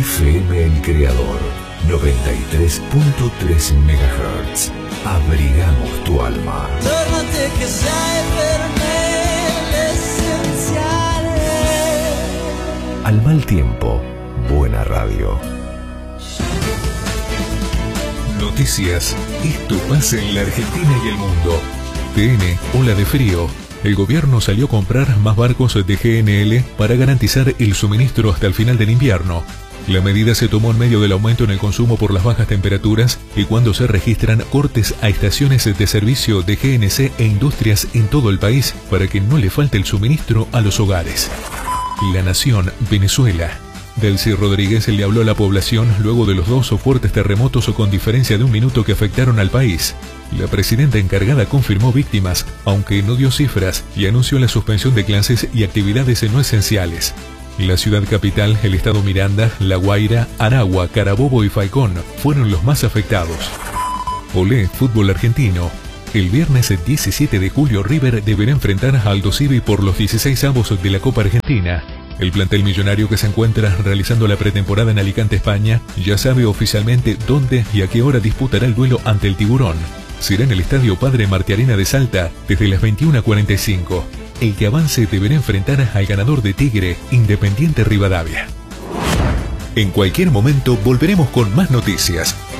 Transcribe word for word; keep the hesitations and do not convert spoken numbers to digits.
F M El Creador, noventa y tres punto tres megahertz. Abrigamos tu alma. Tórnate que sai per me l'essenziale. Al mal tiempo, buena radio. Noticias. Esto pasa en la Argentina y el mundo. T N, ola de frío. El gobierno salió a comprar más barcos de G N L para garantizar el suministro hasta el final del invierno. La medida se tomó en medio del aumento en el consumo por las bajas temperaturas y cuando se registran cortes a estaciones de servicio de G N C e industrias en todo el país para que no le falte el suministro a los hogares. La Nación, Venezuela. Delcy Rodríguez le habló a la población luego de los dos fuertes terremotos con diferencia de un minuto que afectaron al país. La presidenta encargada confirmó víctimas, aunque no dio cifras, y anunció la suspensión de clases y actividades no esenciales. La ciudad capital, el estado Miranda, La Guaira, Aragua, Carabobo y Falcón fueron los más afectados. Olé, fútbol argentino. El viernes diecisiete de julio River deberá enfrentar a Aldo Civi por los dieciséis avos de la Copa Argentina. El plantel millonario que se encuentra realizando la pretemporada en Alicante, España, ya sabe oficialmente dónde y a qué hora disputará el duelo ante el Tiburón. Será en el Estadio Padre Martiarena de Salta desde las veintiuna cuarenta y cinco. El que avance deberá enfrentar al ganador de Tigre, Independiente Rivadavia. En cualquier momento volveremos con más noticias.